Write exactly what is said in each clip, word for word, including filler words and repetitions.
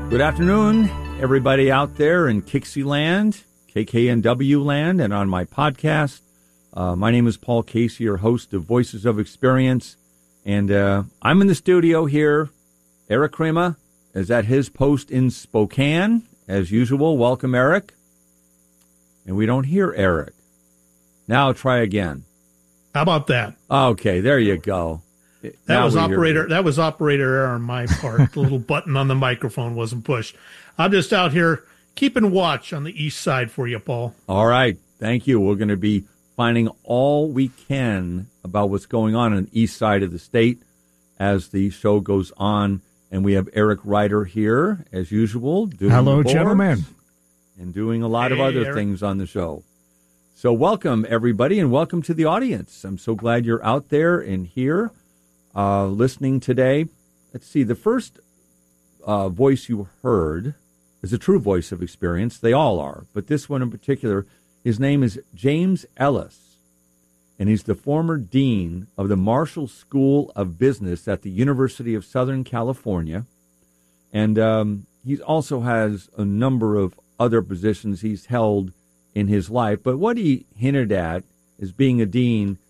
Good afternoon, everybody out there in Kixie Land, K K N W land, and on my podcast. Uh, my name is Paul Casey, your host of Voices of Experience, and uh, I'm in the studio here. Eric Crema is at his post in Spokane, as usual. Welcome, Eric. And we don't hear Eric. Now try again. How about that? Okay, there you go. That Now was we hear operator. you. That was operator error on my part. The little button on the microphone wasn't pushed. I'm just out here keeping watch on the east side for you, Paul. All right, thank you. We're going to be finding all we can about what's going on on the east side of the state as the show goes on. And we have Eric Ryder here, as usual. Doing Hello, the boards gentlemen. and doing a lot of Hey, other Eric. things on the show. So welcome, everybody, and welcome to the audience. I'm so glad you're out there and here uh, listening today. Let's see, the first uh, voice you heard is a true voice of experience. They all are, but this one in particular, his name is James Ellis, and he's the former dean of the Marshall School of Business at the University of Southern California. And um, he also has a number of other positions he's held in his life. But what he hinted at is being a dean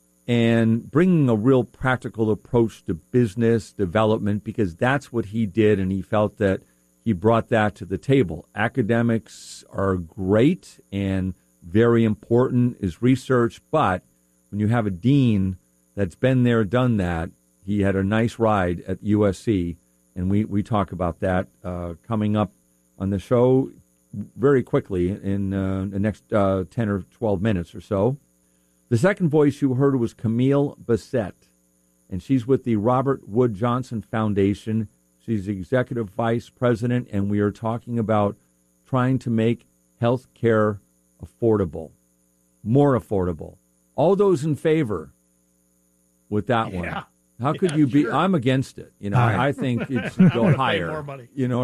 and bringing a real practical approach to business development, because that's what he did, and he felt that he brought that to the table. Academics are great and very important is research, but when you have a dean that's been there, done that, he had a nice ride at U S C, and we, we talk about that uh, coming up on the show very quickly in uh, the next uh, ten or twelve minutes or so. The second voice you heard was Camille Bassett, and she's with the Robert Wood Johnson Foundation. She's executive vice president, and we are talking about trying to make health care affordable, more affordable. All those in favor with that Yeah. one. How Yeah, could you be? sure. I'm against it. You know, Aye. I think it I'm should gonna go pay higher. more money. You know